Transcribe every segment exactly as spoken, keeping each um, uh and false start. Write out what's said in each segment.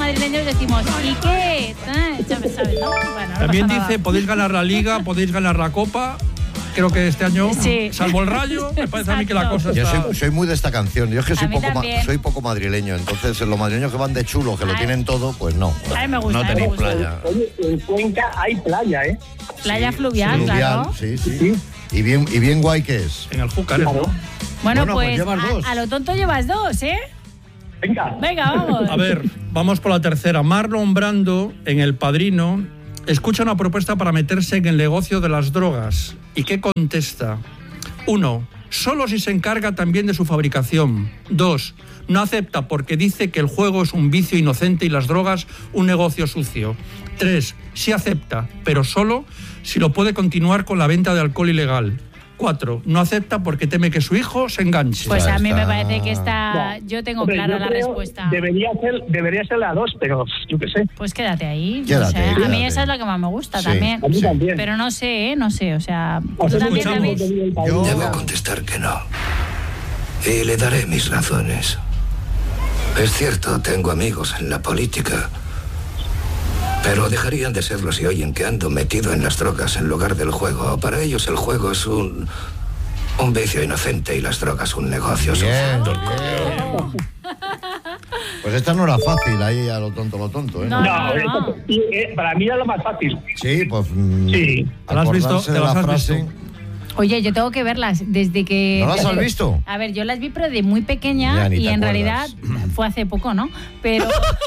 madrileños decimos, ¿y qué? Ah, ya me sabes, ¿no? Bueno, no También pasa dice, nada. podéis ganar la Liga, podéis ganar la Copa. Creo que este año, Sí. salvo el Rayo, me parece a mí que la cosa Yo está... soy, soy muy de esta canción. Yo es que soy A mí poco, ma- también. soy poco madrileño. Entonces, los madrileños que van de chulo, que lo Ay. tienen todo, pues no. A mí me gusta, no a mí me tenéis gusta. playa. Oye, en Cuenca hay playa, ¿eh? Playa fluvial, Fluvial, claro. sí, sí. Sí. Y bien, y bien guay que es. En el Júcar, ¿no? Bueno, Bueno, pues pues, llevas a- dos. A, lo tonto llevas dos, ¿eh? Venga. Venga, vamos. A ver, vamos por la tercera. Marlon Brando, en El Padrino, escucha una propuesta para meterse en el negocio de las drogas. ¿Y qué contesta? Uno, solo si se encarga también de su fabricación. Dos, no acepta porque dice que el juego es un vicio inocente y las drogas un negocio sucio. Tres, sí acepta, pero solo si lo puede continuar con la venta de alcohol ilegal. Cuatro, no acepta porque teme que su hijo se enganche. Pues Ya a mí me está. parece que está... Yo tengo Hombre, clara yo la creo respuesta. Debería ser, debería ser la dos, pero yo qué sé. Pues quédate ahí. Quédate, no sé. A quédate. mí esa es la que más me gusta Sí. también. A mí Sí. también. Pero no sé, ¿eh? No sé, o sea... Os ¿Tú también, escuchamos. David? Yo- Debo contestar que no. Y le daré mis razones. Es cierto, tengo amigos en la política. Pero dejarían de serlo si oyen que ando metido en las drogas en lugar del juego. Para ellos el juego es un... un vicio inocente y las drogas un negocio. Bien, sucio. bien. Pues esta no era fácil, ahí a lo tonto, lo tonto, ¿eh? No, No, no, esto- no. sí, eh, para mí era lo más fácil. Sí, pues... mm, Sí. ¿Te las has visto? acordarse ¿Te de las la has frase. visto? Oye, yo tengo que verlas desde que... ¿No las has desde- visto? A ver, yo las vi pero de muy pequeña Ya, ni y te en acuerdas. realidad fue hace poco, ¿no? Pero...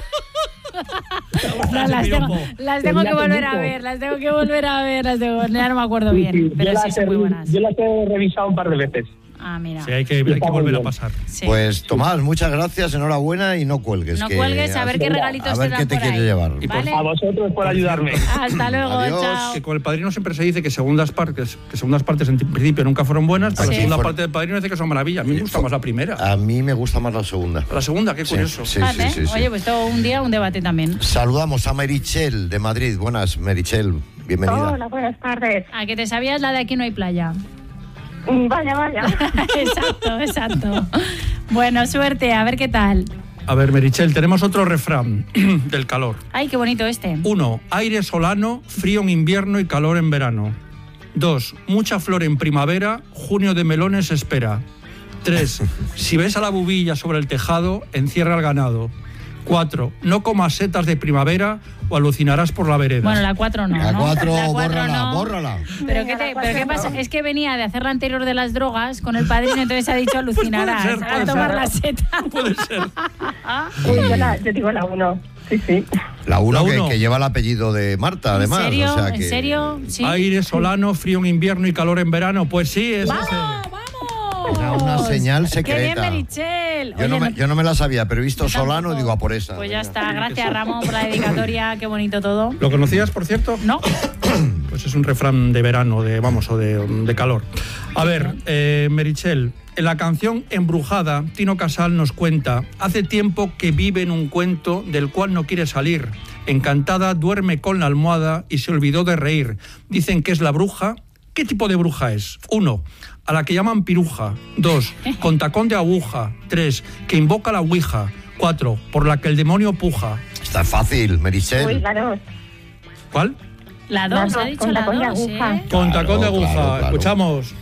No, las tengo, las tengo que Tenía volver a mucho. ver, las tengo que volver a ver, las tengo, ya no me acuerdo Sí, bien, sí, pero yo, sí las son he, muy buenas. yo las he revisado un par de veces. Ah, mira. Sí, hay que, hay que Está muy volver a bien. pasar. Sí. Pues Tomás, muchas gracias, enhorabuena y no cuelgues. No que- cuelgues, a ver qué Venga, regalitos a te ver dan qué te por quiere ahí. llevar. Y por ¿Vale? A vosotros por ayudarme. Hasta luego, Adiós. chao. Que con El Padrino siempre se dice que segundas partes, que segundas partes en principio nunca fueron buenas, pero Sí. la segunda Fueron- parte del Padrino dice que son maravillas. A mí me gusta más la primera. A mí me gusta más la segunda. La segunda, qué Sí, curioso. sí, Vale, sí, sí, sí. Oye, pues todo un día un debate también. Saludamos a Merichel de Madrid. Buenas, Merichel. Bienvenida. Hola, buenas tardes. ¿A que te sabías la de Aquí no hay playa? Mm, Vaya, vaya. Exacto, exacto. Bueno, suerte, a ver qué tal. A ver, Merichel, tenemos otro refrán del calor. Ay, qué bonito este. Uno, aire solano, frío en invierno y calor en verano. Dos, mucha flor en primavera, junio de melones espera. Tres, si ves a la bubilla sobre el tejado, encierra al ganado. Cuatro, no comas setas de primavera o alucinarás por la vereda. Bueno, la cuatro no, La ¿no? cuatro, La cuatro bórrala, no. bórrala. ¿Pero, Venga, qué, te- la ¿Pero qué cuatro pasa? no. Es que venía de hacer la anterior de las drogas con el padrino, entonces ha dicho alucinarás. Pues puede ser, puede a tomar ser. la seta. Puede ser. Uy, yo, la, yo digo la uno. Sí, sí. La uno, La que, uno. que lleva el apellido de Marta, además. ¿En serio? O sea ¿En que- serio? Sí. Aire solano, frío en invierno y calor en verano. Pues sí, es ¡Vamos, ese. vamos! Era una señal ¡Qué bien, secreta. Merichel! Yo no, Oye, me, yo no me la sabía, pero he visto yo Solano y tampoco. digo a por esa. Pues ya venga. está. Gracias, Ramón, por la dedicatoria. Qué bonito todo. ¿Lo conocías, por cierto? ¿No? Pues es un refrán de verano, de vamos, o de, de calor. A ver, eh, Merichel, en la canción Embrujada, Tino Casal nos cuenta: hace tiempo que vive en un cuento del cual no quiere salir. Encantada, duerme con la almohada y se olvidó de reír. Dicen que es la bruja. ¿Qué tipo de bruja es? Uno, a la que llaman piruja. Dos, con tacón de aguja. Tres, que invoca la ouija. Cuatro, por la que el demonio puja. Está fácil, Merichel. Uy, la dos. ¿Cuál? La La dos, dos, ha dicho con la tacón de dos, aguja. ¿eh? Con tacón de Claro, aguja. claro, claro. Escuchamos.